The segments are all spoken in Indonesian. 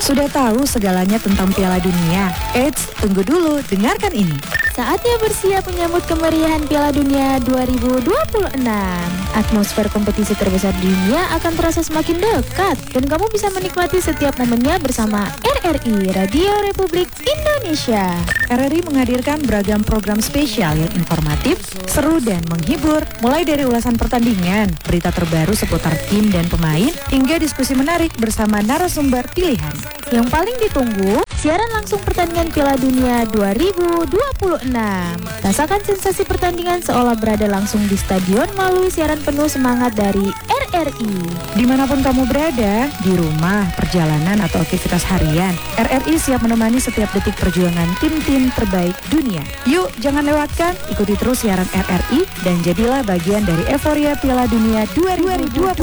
Sudah tahu segalanya tentang Piala Dunia? Eits, tunggu dulu, dengarkan ini. Saatnya bersiap menyambut kemeriahan Piala Dunia 2026. Atmosfer kompetisi terbesar di dunia akan terasa semakin dekat dan kamu bisa menikmati setiap momennya bersama RRI, Radio Republik Indonesia. RRI menghadirkan beragam program spesial yang informatif, seru dan menghibur, mulai dari ulasan pertandingan, berita terbaru seputar tim dan pemain, hingga diskusi menarik bersama narasumber pilihan. Yang paling ditunggu, siaran langsung pertandingan Piala Dunia 2026. Rasakan sensasi pertandingan seolah berada langsung di stadion melalui siaran penuh semangat dari RRI. Dimanapun kamu berada, di rumah, perjalanan, atau aktivitas harian, RRI siap menemani setiap detik perjuangan tim-tim terbaik dunia. Yuk, jangan lewatkan, ikuti terus siaran RRI dan jadilah bagian dari euforia Piala Dunia 2026.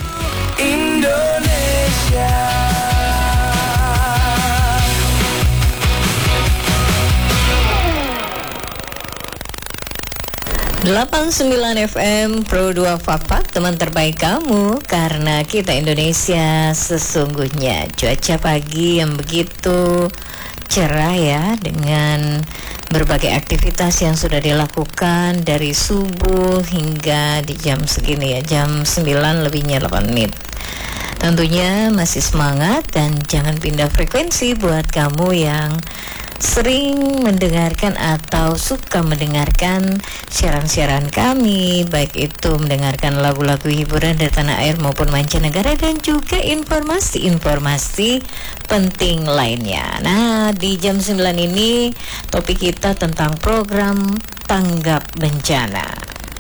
Indonesia. 89 FM Pro 2 Fakta, teman terbaik kamu, karena kita Indonesia sesungguhnya. Cuaca pagi yang begitu cerah ya, dengan berbagai aktivitas yang sudah dilakukan dari subuh hingga di jam segini ya, jam 9 lebihnya 8 menit. Tentunya masih semangat dan jangan pindah frekuensi buat kamu yang sering mendengarkan atau suka mendengarkan siaran-siaran kami, baik itu mendengarkan lagu-lagu hiburan dari tanah air maupun mancanegara dan juga informasi-informasi penting lainnya. Nah, di jam 9 ini topik kita tentang program tanggap bencana.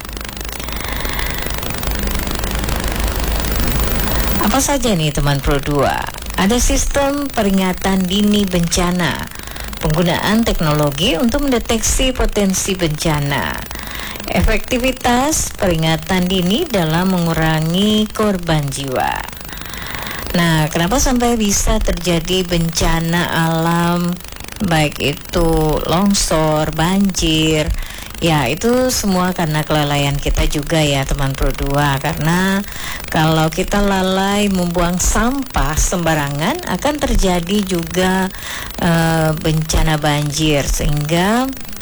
Apa saja nih teman Pro 2? Ada sistem peringatan dini bencana, penggunaan teknologi untuk mendeteksi potensi bencana, efektivitas peringatan dini dalam mengurangi korban jiwa. Nah, kenapa sampai bisa terjadi bencana alam, baik itu longsor, banjir? Ya, itu semua karena kelalaian kita juga ya teman Pro 2. Karena kalau kita lalai membuang sampah sembarangan akan terjadi juga bencana banjir, sehingga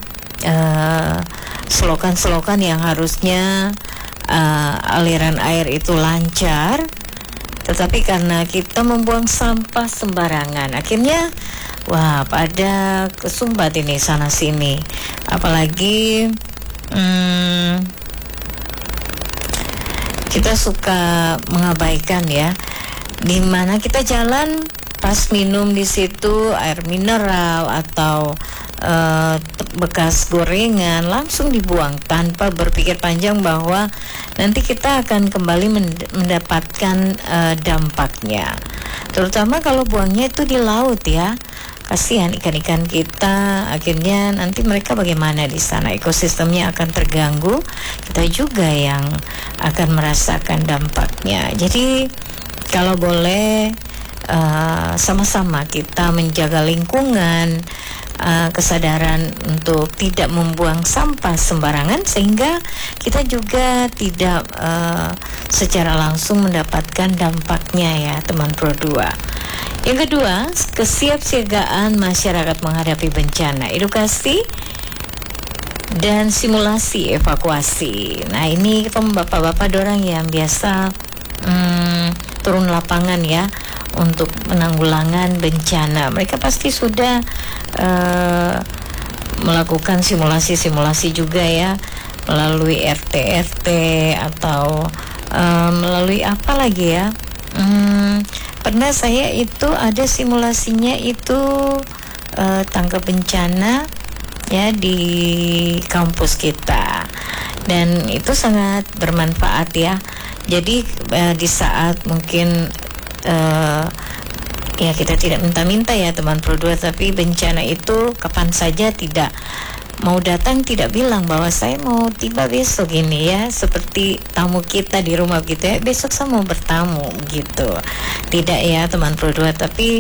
selokan-selokan yang harusnya aliran air itu lancar, tetapi karena kita membuang sampah sembarangan, akhirnya wah, pada kesumbat ini sana sini. Apalagi kita suka mengabaikan ya, dimana kita jalan pas minum di situ air mineral atau bekas gorengan langsung dibuang tanpa berpikir panjang bahwa nanti kita akan kembali mendapatkan dampaknya. Terutama kalau buangnya itu di laut ya. Kasihan ikan-ikan kita, akhirnya nanti mereka bagaimana di sana, ekosistemnya akan terganggu, kita juga yang akan merasakan dampaknya. Jadi kalau boleh sama-sama kita menjaga lingkungan, kesadaran untuk tidak membuang sampah sembarangan, sehingga kita juga tidak secara langsung mendapatkan dampaknya ya teman Pro 2. Yang kedua, kesiapsiagaan masyarakat menghadapi bencana, edukasi dan simulasi evakuasi. Nah, ini bapak-bapak dorang yang biasa turun lapangan ya untuk penanggulangan bencana. Mereka pasti sudah melakukan simulasi-simulasi juga ya, melalui RT atau melalui apa lagi ya. Pernah saya itu ada simulasinya itu tanggap bencana ya di kampus kita, dan itu sangat bermanfaat ya. Jadi di saat mungkin ya kita tidak minta-minta ya teman Pro 2, tapi bencana itu kapan saja tidak mau datang, tidak bilang bahwa saya mau tiba besok ini ya, seperti tamu kita di rumah gitu ya, besok saya mau bertamu gitu. Tidak ya teman Pro 2, tapi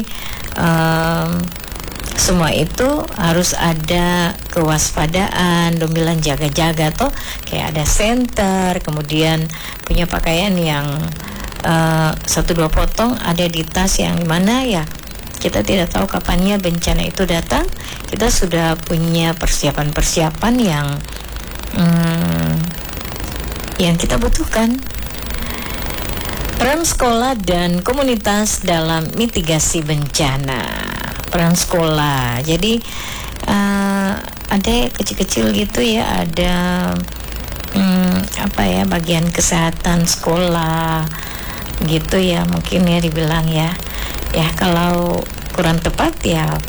semua itu harus ada kewaspadaan, dombilan jaga-jaga toh, kayak ada senter, kemudian punya pakaian yang 1-2 potong ada di tas yang mana ya kita tidak tahu kapannya bencana itu datang. Kita sudah punya persiapan-persiapan yang kita butuhkan. Peran sekolah dan komunitas dalam mitigasi bencana. Peran sekolah, jadi ada kecil-kecil gitu ya, ada bagian kesehatan sekolah gitu ya, mungkin ya dibilang ya kalau kurang tepat ya